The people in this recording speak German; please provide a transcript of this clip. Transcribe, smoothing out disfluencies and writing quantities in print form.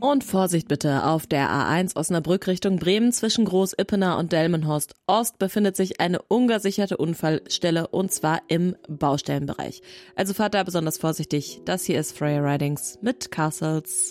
Und Vorsicht bitte, auf der A1 Osnabrück Richtung Bremen zwischen Groß-Ippener und Delmenhorst Ost befindet sich eine ungesicherte Unfallstelle und zwar im Baustellenbereich. Also fahrt da besonders vorsichtig. Das hier ist Freya Ridings mit Castles.